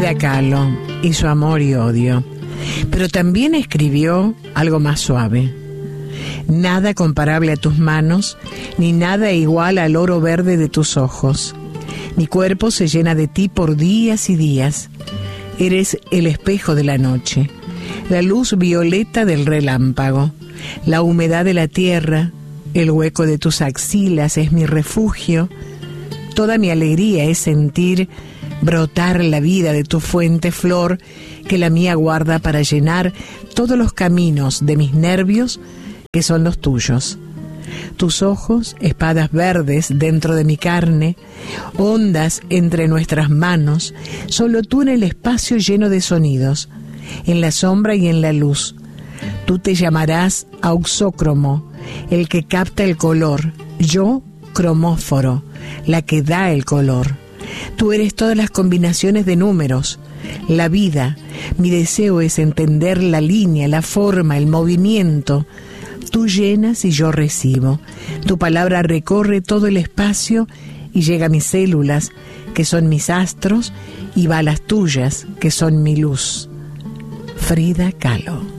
Frida Kahlo y su amor y odio, pero también escribió algo más suave. Nada comparable a tus manos, ni nada igual al oro verde de tus ojos. Mi cuerpo se llena de ti por días y días. Eres el espejo de la noche, la luz violeta del relámpago, la humedad de la tierra, el hueco de tus axilas es mi refugio. Toda mi alegría es sentir brotar la vida de tu fuente flor que la mía guarda para llenar todos los caminos de mis nervios que son los tuyos. Tus ojos, espadas verdes dentro de mi carne, ondas entre nuestras manos, solo tú en el espacio lleno de sonidos, en la sombra y en la luz. Tú te llamarás auxócromo, el que capta el color, yo cromóforo, la que da el color. Tú eres todas las combinaciones de números, la vida. Mi deseo es entender la línea, la forma, el movimiento. Tú llenas y yo recibo. Tu palabra recorre todo el espacio y llega a mis células, que son mis astros, y va a las tuyas, que son mi luz. Frida Kahlo.